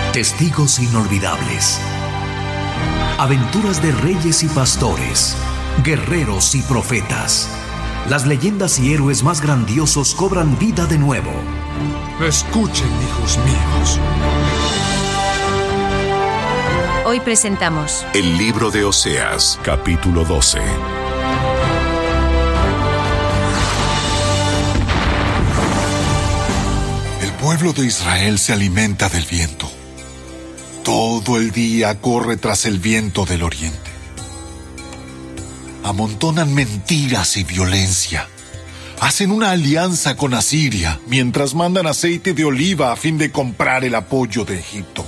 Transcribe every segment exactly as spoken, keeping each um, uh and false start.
Testigos inolvidables. Aventuras de reyes y pastores, guerreros y profetas. Las leyendas y héroes más grandiosos cobran vida de nuevo. Escuchen, hijos míos. Hoy presentamos El libro de Oseas, capítulo doce. El pueblo de Israel se alimenta del viento. Todo el día corre tras el viento del oriente. Amontonan mentiras y violencia. Hacen una alianza con Asiria, mientras mandan aceite de oliva a fin de comprar el apoyo de Egipto.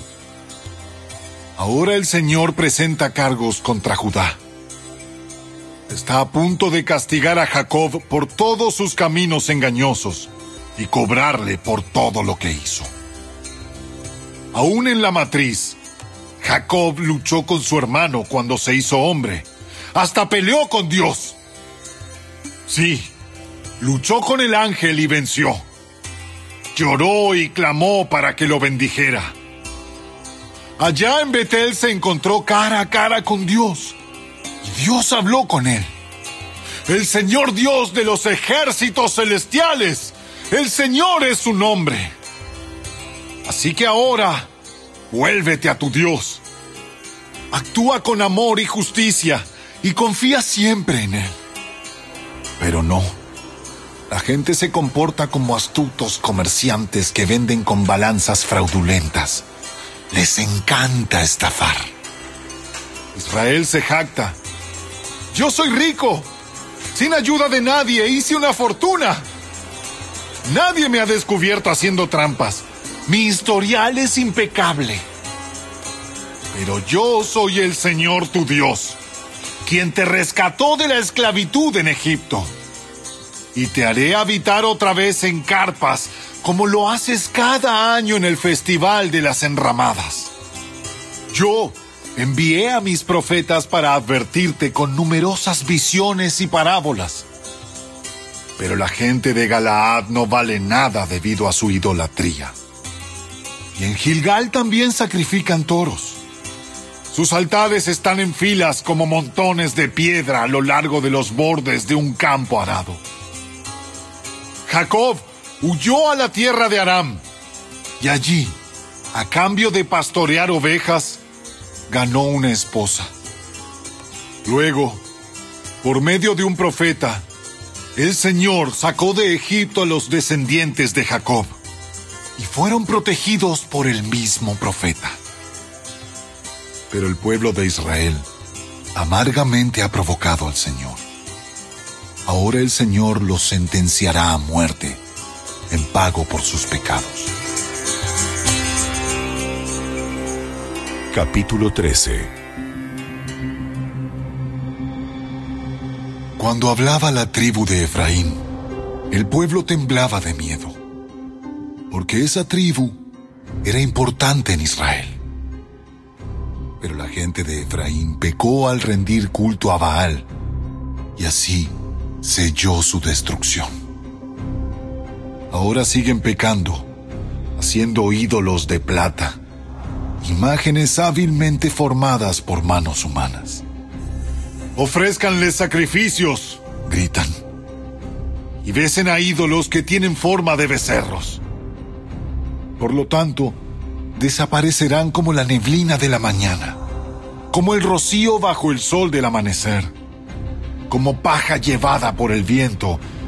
Ahora el Señor presenta cargos contra Judá. Está a punto de castigar a Jacob por todos sus caminos engañosos y cobrarle por todo lo que hizo. Aún en la matriz, Jacob luchó con su hermano cuando se hizo hombre. Hasta peleó con Dios. Sí, luchó con el ángel y venció. Lloró y clamó para que lo bendijera. Allá en Betel se encontró cara a cara con Dios. Y Dios habló con él. El Señor Dios de los ejércitos celestiales. El Señor es su nombre. Así que ahora, vuélvete a tu Dios. Actúa con amor y justicia y confía siempre en Él. Pero no, la gente se comporta como astutos comerciantes que venden con balanzas fraudulentas. Les encanta estafar. Israel se jacta. Yo soy rico. Sin ayuda de nadie hice una fortuna. Nadie me ha descubierto haciendo trampas. Mi historial es impecable. Pero yo soy el Señor tu Dios, quien te rescató de la esclavitud en Egipto. Y te haré habitar otra vez en carpas, como lo haces cada año en el Festival de las Enramadas. Yo envié a mis profetas para advertirte con numerosas visiones y parábolas. Pero la gente de Galaad no vale nada debido a su idolatría. Y en Gilgal también sacrifican toros. Sus altares están en filas como montones de piedra a lo largo de los bordes de un campo arado. Jacob huyó a la tierra de Aram, y allí, a cambio de pastorear ovejas, ganó una esposa. Luego, por medio de un profeta, el Señor sacó de Egipto a los descendientes de Jacob, y fueron protegidos por el mismo profeta. Pero el pueblo de Israel amargamente ha provocado al Señor. Ahora el Señor los sentenciará a muerte en pago por sus pecados. Capítulo trece. Cuando hablaba la tribu de Efraín, el pueblo temblaba de miedo, porque esa tribu era importante en Israel. Pero la gente de Efraín pecó al rendir culto a Baal, y así selló su destrucción. Ahora siguen pecando, haciendo ídolos de plata, imágenes hábilmente formadas por manos humanas. Ofrézcanles sacrificios, gritan, y besen a ídolos que tienen forma de becerros. Por lo tanto, desaparecerán como la neblina de la mañana, como el rocío bajo el sol del amanecer, como paja llevada por el viento